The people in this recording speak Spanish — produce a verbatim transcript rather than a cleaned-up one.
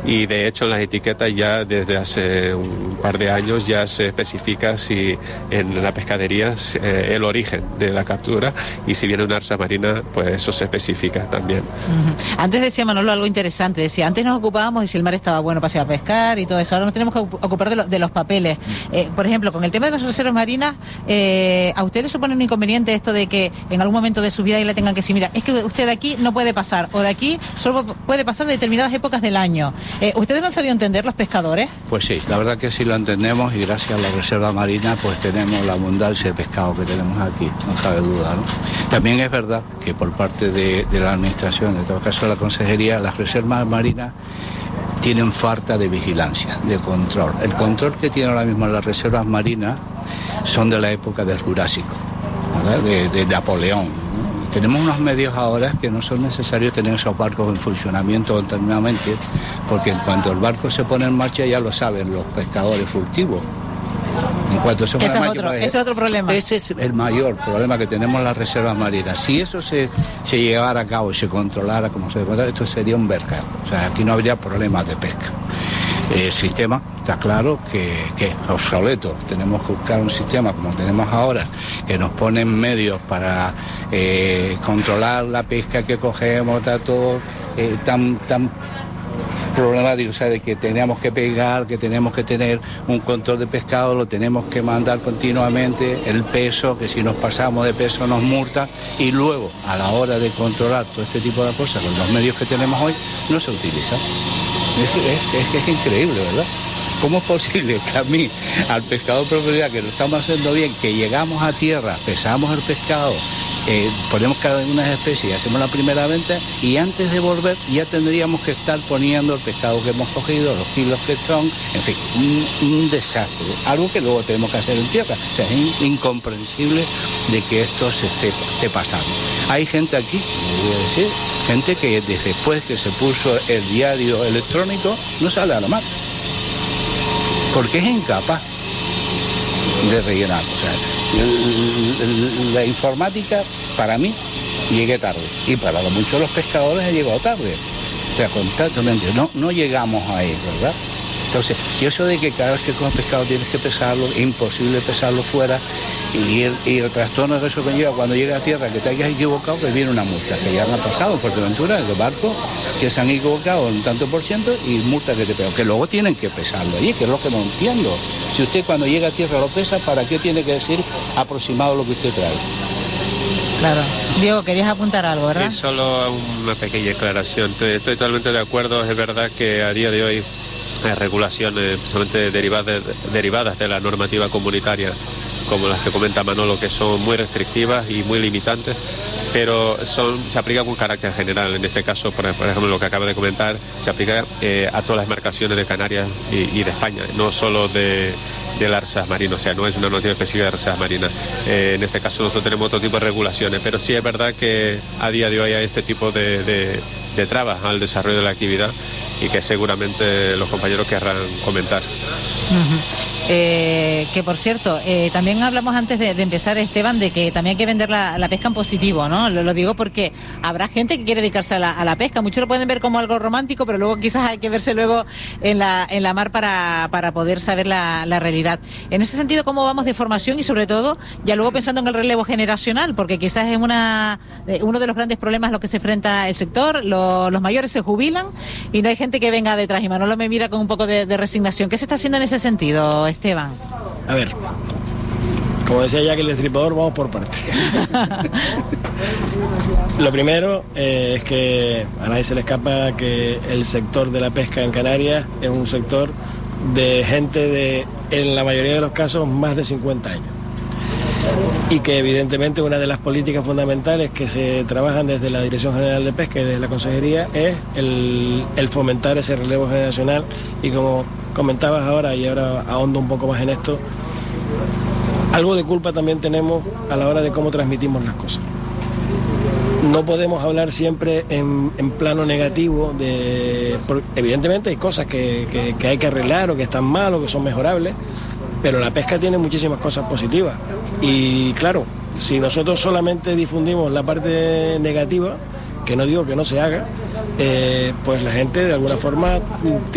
y de hecho en las etiquetas ya desde hace un par de años ya se especifica si en la pescadería eh, el origen de la captura, y si viene una arsa marina, pues eso se especifica también. Uh-huh. Antes decía Manolo algo interesante, decía, antes nos ocupábamos de si el mar estaba bueno para ir a pescar y todo eso, ahora nos tenemos que ocupar de, lo, de los papeles. Eh, por ejemplo, con el tema de las reservas marinas, eh, ¿a usted le supone un inconveniente esto de que en algún momento de su vida y le tengan que decir, mira, es que usted de aquí no puede pasar, o de aquí solo puede pasar de determinadas épocas del año? Eh, ¿Ustedes no han sabido entender, los pescadores? Pues sí, la verdad que sí lo entendemos, y gracias a la reserva marina pues tenemos la abundancia de pescado que tenemos aquí, no cabe duda, ¿no? También es verdad que por parte de, de la administración, en todo caso de la consejería, las reservas marinas tienen falta de vigilancia, de control. El control que tienen ahora mismo las reservas marinas son de la época del Jurásico, ¿verdad? De, de Napoleón. Tenemos unos medios ahora que no son necesarios tener esos barcos en funcionamiento continuamente, porque en cuanto el barco se pone en marcha ya lo saben los pescadores furtivos. En cuanto se ese, es marcha, otro, pues, ese es otro problema. Ese es el mayor problema que tenemos en las reservas marinas. Si eso se, se llevara a cabo y se controlara como se controla, esto sería un vergal. O sea, aquí no habría problemas de pesca. El sistema está claro que, que es obsoleto. Tenemos que buscar un sistema como tenemos ahora, que nos ponen medios para eh, controlar la pesca que cogemos, está todo eh, tan, tan problemático, o sea, de que tenemos que pegar, que tenemos que tener un control de pescado, lo tenemos que mandar continuamente, el peso, que si nos pasamos de peso nos multa, y luego a la hora de controlar todo este tipo de cosas con los medios que tenemos hoy no se utiliza. Es, es, es que es increíble, ¿verdad? ¿Cómo es posible que a mí, al pescador profesional, que lo estamos haciendo bien, que llegamos a tierra, pesamos el pescado, eh, ponemos cada una especie y hacemos la primera venta, y antes de volver ya tendríamos que estar poniendo el pescado que hemos cogido, los kilos que son, en fin, un, un desastre, algo que luego tenemos que hacer en tierra? O sea, es in, incomprensible de que esto se esté, esté pasando. Hay gente aquí, voy a decir, gente que después que se puso el diario electrónico no sale a la mar, porque es incapaz de rellenar. O sea, la informática, para mí, llegué tarde, y para muchos de los pescadores he llegado tarde. O sea, constantemente, no, no llegamos ahí, ¿verdad? Entonces, y eso de que cada vez que coges pescado tienes que pesarlo, es imposible pesarlo fuera, y el, y el trastorno de eso que lleva cuando llega a tierra, que te hayas equivocado, que viene una multa, que ya me ha pasado en Fuerteventura, en los barcos que se han equivocado en un tanto por ciento, y multa que te pegan, que luego tienen que pesarlo allí, que es lo que no entiendo. Si usted cuando llega a tierra lo pesa, ¿para qué tiene que decir aproximado lo que usted trae? Claro. Diego, querías apuntar algo, ¿verdad? Sí, solo una pequeña aclaración. Estoy, estoy totalmente de acuerdo. Es verdad que a día de hoy hay regulaciones, especialmente derivadas, derivadas de la normativa comunitaria, como las que comenta Manolo, que son muy restrictivas y muy limitantes, pero son, se aplican con carácter general. En este caso, por, por ejemplo, lo que acaba de comentar, se aplica eh, a todas las embarcaciones de Canarias y, y de España, no solo de, del Arsas Marino, o sea, no es una noticia específica de Arsas Marina. Eh, en este caso nosotros tenemos otro tipo de regulaciones, pero sí es verdad que a día de hoy hay este tipo de, de, de trabas al desarrollo de la actividad, y que seguramente los compañeros querrán comentar. Uh-huh. Eh, que por cierto, eh, también hablamos antes de, de empezar, Esteban, de que también hay que vender la, la pesca en positivo, ¿no? Lo, lo digo porque habrá gente que quiere dedicarse a la, a la pesca. Muchos lo pueden ver como algo romántico, pero luego quizás hay que verse luego en la, en la mar para, para poder saber la, la realidad. En ese sentido, ¿cómo vamos de formación? Y sobre todo, ya luego pensando en el relevo generacional, porque quizás es una, uno de los grandes problemas a los que se enfrenta el sector. Lo, los mayores se jubilan y no hay gente que venga detrás. Y Manolo me mira con un poco de, de resignación. ¿Qué se está haciendo en ese sentido, Esteban? A ver, como decía ya que el destripador, vamos por partes. Lo primero eh, es que a nadie se le escapa que el sector de la pesca en Canarias es un sector de gente de, en la mayoría de los casos, más de cincuenta años. Y que evidentemente una de las políticas fundamentales que se trabajan desde la Dirección General de Pesca y desde la Consejería es el, el fomentar ese relevo generacional. Y como comentabas ahora, y ahora ahondo un poco más en esto, algo de culpa también tenemos a la hora de cómo transmitimos las cosas. No podemos hablar siempre en, en plano negativo de... Evidentemente hay cosas que, que, que hay que arreglar o que están mal o que son mejorables, pero la pesca tiene muchísimas cosas positivas. Y claro, si nosotros solamente difundimos la parte negativa, que no digo que no se haga, eh, pues la gente de alguna forma